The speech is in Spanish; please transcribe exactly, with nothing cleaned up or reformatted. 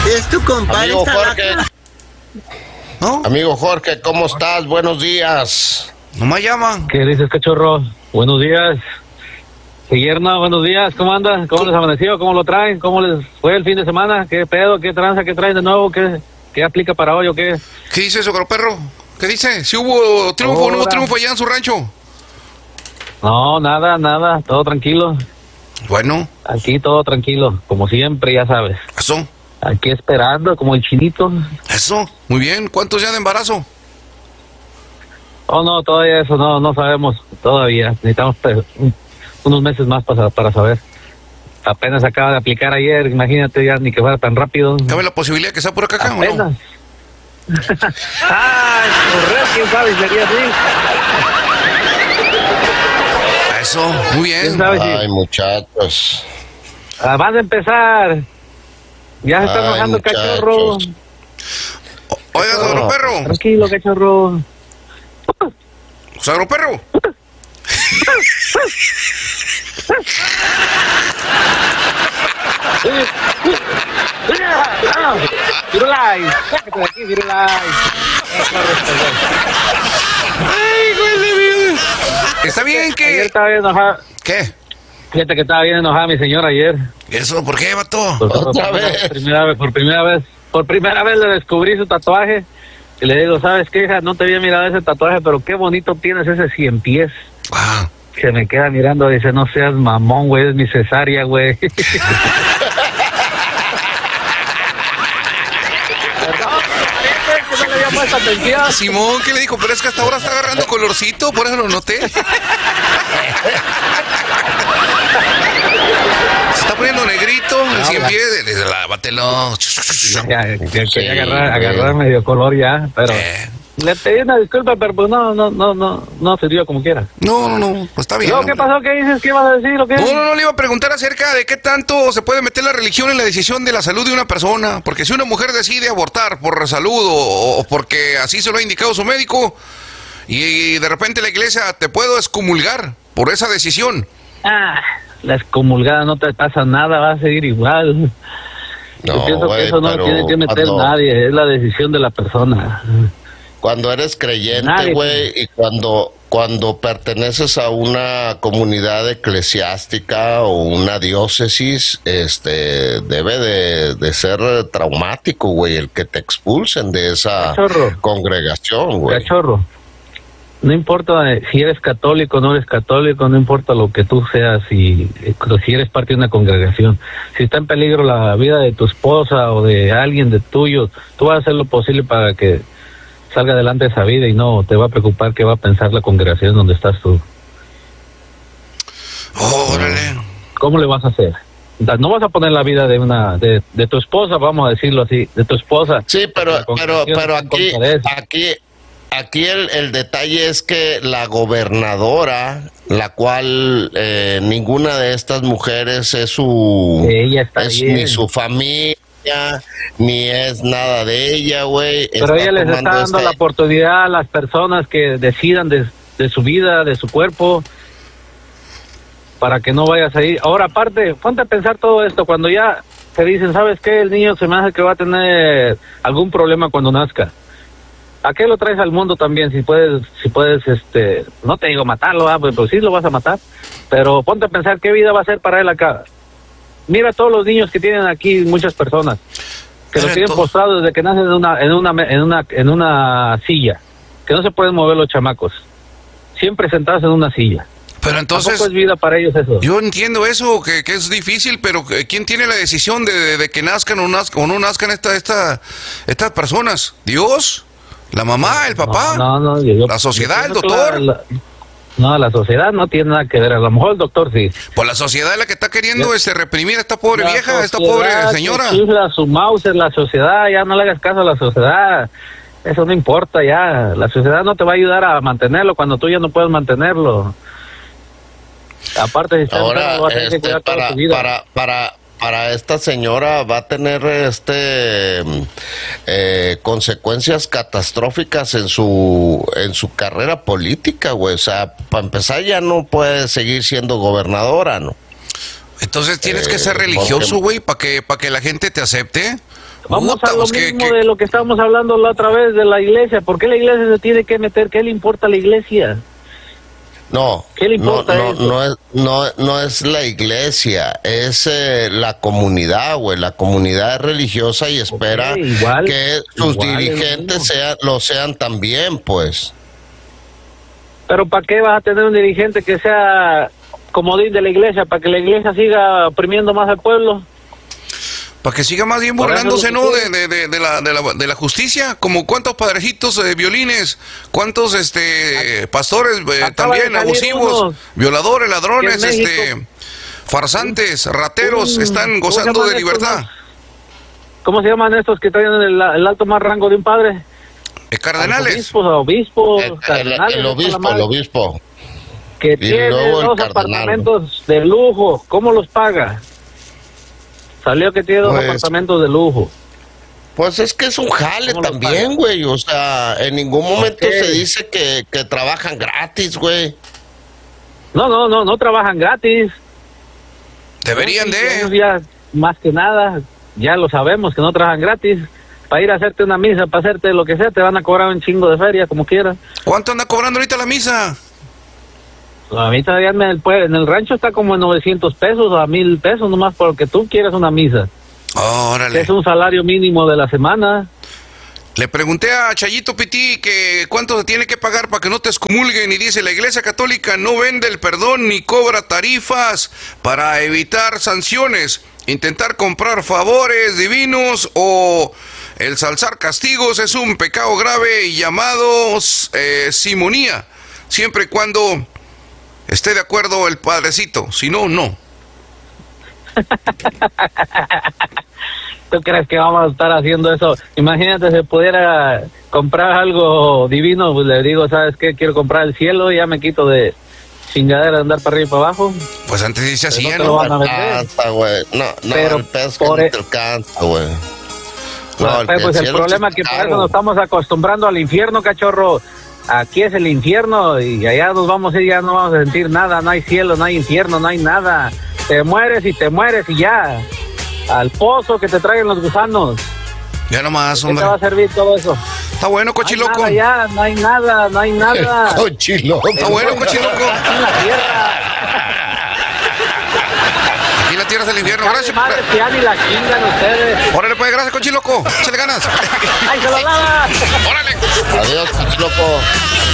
Es tu compadre. Amigo Jorge. ¿No? Amigo Jorge, ¿cómo estás? Buenos días. No me llaman. ¿Qué dices, cachorro? Buenos días. Yerno, buenos días. ¿Cómo andan? ¿Cómo les amaneció? ¿Cómo lo traen? ¿Cómo les fue el fin de semana? ¿Qué pedo? ¿Qué tranza? ¿Qué traen de nuevo? ¿Qué, qué aplica para hoy o qué? ¿Qué dice eso, perro? ¿Qué dice? ¿Si hubo triunfo o no hubo triunfo allá en su rancho? No, nada, nada. Todo tranquilo. Bueno. Aquí todo tranquilo, como siempre, ya sabes. Eso. Aquí esperando, como el chinito. Eso. Muy bien. ¿Cuántos ya de embarazo? Oh, no, todavía eso no, no sabemos. Todavía. Necesitamos unos meses más para, para saber. Apenas acaba de aplicar ayer, imagínate ya ni que fuera tan rápido. ¿Cabe la posibilidad que sea por acá, apenas. o no? Ay, correr, quién sabe, sería así. Eso, muy bien. Ay, muchachos. Ah, van a empezar. Ya se está enojando el cachorro. Oiga, Sagro Perro. Tranquilo, cachorro. Sagro Perro. Firulais, sácate de aquí, Firulais. Ay, güey de vida. Está bien que... Ayer estaba bien enojada. ¿Qué? Fíjate que estaba bien enojada mi señora ayer. ¿Eso? ¿Por qué, vato? Por, por, por, por, primera vez, por primera vez, por primera vez le descubrí su tatuaje. Y le digo, ¿sabes qué, hija? No te había mirado ese tatuaje, pero qué bonito tienes ese cien pies. Ah. Se me queda mirando, dice, no seas mamón, güey, es mi cesárea, güey. Simón, ¿qué le dijo? Pero es que hasta ahora está agarrando colorcito, por eso lo noté. Se está poniendo negrito, el cien pies, le dice, lávatelo. Ya, ya, quería agarrar, agarrar medio color ya, pero... Eh. Le pedí una disculpa, pero pues no, no, no, no, no se dio como quiera. No, no, no, pues está bien. ¿Qué hombre. pasó? ¿Qué dices? ¿Qué ibas a decir? ¿O qué? No, no, no, le iba a preguntar acerca de qué tanto se puede meter la religión en la decisión de la salud de una persona. Porque si una mujer decide abortar por salud o, o porque así se lo ha indicado su médico, y, y de repente la iglesia te puedo excomulgar por esa decisión. Ah, la excomulgada no te pasa nada, va a seguir igual. No, Yo pienso wey, que eso no tiene que meter cuando... nadie, es la decisión de la persona. Cuando eres creyente, güey, y cuando, cuando perteneces a una comunidad eclesiástica o una diócesis, este, debe de, de ser traumático, güey, el que te expulsen de esa Cachorro. congregación, güey. Cachorro, no importa si eres católico o no eres católico, no importa lo que tú seas, si, si eres parte de una congregación. Si está en peligro la vida de tu esposa o de alguien de tuyo, tú vas a hacer lo posible para que salga adelante esa vida y no te va a preocupar qué va a pensar la congregación donde estás tú. Órale. ¿Cómo le vas a hacer? No vas a poner la vida de una de, de tu esposa, vamos a decirlo así, de tu esposa. Sí, pero pero pero aquí aquí aquí el, el detalle es que la gobernadora, la cual eh, ninguna de estas mujeres es su ella está es bien. ni su familia ni es nada de ella, güey. Pero ella les está dando este... la oportunidad a las personas que decidan de, de su vida, de su cuerpo, para que no vayas ahí. Ahora, aparte, ponte a pensar todo esto, cuando ya te dicen, ¿sabes qué? El niño se me hace que va a tener algún problema cuando nazca. ¿A qué lo traes al mundo también? Si puedes, si puedes, este, no te digo matarlo, ah, pues, pues sí lo vas a matar, pero ponte a pensar qué vida va a ser para él acá. Mira todos los niños que tienen aquí, muchas personas que los tienen postrados desde que nacen en una, en una, en una, en una silla, que no se pueden mover los chamacos, siempre sentados en una silla. Pero entonces, ¿tampoco es vida para ellos eso? Yo entiendo eso, que, que es difícil, pero ¿quién tiene la decisión de, de, de que nazcan o, nazcan, o no nazcan esta, esta, estas personas? ¿Dios? ¿La mamá? ¿El papá? No, no, no, yo, ¿La sociedad? yo ¿El doctor? La, la, no, la sociedad no tiene nada que ver, a lo mejor el doctor sí. Pues la sociedad es la que está queriendo yo, este, reprimir a esta pobre la vieja, a esta pobre señora. La su Mauser, la sociedad, ya no le hagas caso a la sociedad. Eso no importa ya. La sociedad no te va a ayudar a mantenerlo cuando tú ya no puedes mantenerlo. Aparte, si está ahora enfermo, vas a tener que este, cuidar para, toda tu vida. para, para, para esta señora va a tener este eh, consecuencias catastróficas en su en su carrera política, güey. O sea, para empezar ya no puede seguir siendo gobernadora, ¿no? Entonces tienes eh, que ser religioso, güey, para que para que la gente te acepte. Vamos Puta, a lo pues, ¿qué- mismo qué? de lo que estábamos hablando la otra vez de la iglesia. ¿Por qué la iglesia se tiene que meter? ¿Qué le importa a la iglesia? No, ¿Qué le no, importa no, eso? no es, no, no es la iglesia, es eh, la comunidad, güey. La comunidad es religiosa y espera Ok, igual, que sus igual, es lo dirigentes mismo. sean, lo sean también, pues. Pero ¿para qué vas a tener un dirigente que sea comodín de la iglesia? ¿Para que la iglesia siga oprimiendo más al pueblo? Para que siga más bien Por eso burlándose, lo ¿no? que De, de, de, de la, de, la, de la justicia. Como cuántos padrecitos de violines, cuántos este pastores eh, Acaba de también salir abusivos, uno violadores, ladrones, que en México- este farsantes, rateros, un- están ¿cómo se gozando llaman de estos, libertad. no? ¿Cómo se llaman estos que traen el, el alto más rango de un padre? Eh, cardenales. Obispos, obispos, El, el- cardenales, el esa es la obispo, madre. el obispo. Que tiene luego el dos cardenal. apartamentos de lujo. ¿Cómo los paga? Salió que tiene dos Pues- apartamentos de lujo. Pues es que es un jale ¿Cómo lo también, pagan? güey. O sea, en ningún momento Ok. se dice que, que trabajan gratis, güey. No, no, no, no trabajan gratis. Deberían No, sí, ellos de. ya, más que nada, ya lo sabemos que no trabajan gratis. Para ir a hacerte una misa, para hacerte lo que sea, te van a cobrar un chingo de feria, como quieras. ¿Cuánto anda cobrando ahorita la misa? A mí todavía en el, pue- en el rancho está como en novecientos pesos a mil pesos, nomás porque tú quieres una misa. Que Órale. es un salario mínimo de la semana. Le pregunté a Chayito Pití que cuánto se tiene que pagar para que no te excomulguen y dice la Iglesia Católica no vende el perdón ni cobra tarifas para evitar sanciones, intentar comprar favores divinos o el salzar castigos es un pecado grave llamado eh, simonía, siempre y cuando esté de acuerdo el padrecito, si no, no. ¿Tú crees que vamos a estar haciendo eso? Imagínate si pudiera comprar algo divino, pues le digo, ¿sabes qué? Quiero comprar el cielo y ya me quito de chingadera de andar para arriba y para abajo. Pues antes sí se Pero hacía, no te lo ¿no? van a vender. Alcanza, güey. No, no, Pero el pedo es que por no e- te alcanza, güey. No, pues el cielo problema es sí que está por eso caro. nos estamos acostumbrando al infierno, cachorro. Aquí es el infierno y allá nos vamos a ir, ya no vamos a sentir nada, no hay cielo, no hay infierno, no hay nada. Te mueres y te mueres y ya. Al pozo que te traigan los gusanos. Ya nomás, ¿Qué te hombre. va a servir todo eso? Está bueno, No hay cochiloco. nada ya, no hay nada, no hay nada. Cochiloco. Está bueno, cochiloco. Aquí en la tierra. Aquí en la tierra es el infierno. Gracias. Madre, que ya ni la chingan ustedes. Órale, pues, gracias, cochiloco. Échale ganas. ¡Ay, se lo lava! Órale. Adiós, cochiloco.